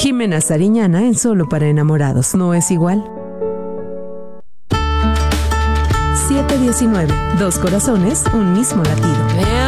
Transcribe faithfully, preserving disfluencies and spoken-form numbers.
Jimena Sariñana en Solo para Enamorados. ¿No es igual? siete diecinueve. Dos corazones, un mismo latido.